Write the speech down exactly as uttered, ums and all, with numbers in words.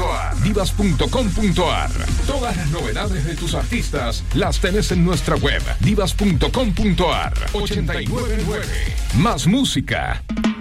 punto a r. divas punto com punto a r. Todas las novedades de tus artistas las tenés en nuestra web divas punto com punto a r. ochenta y nueve nueve. Más música.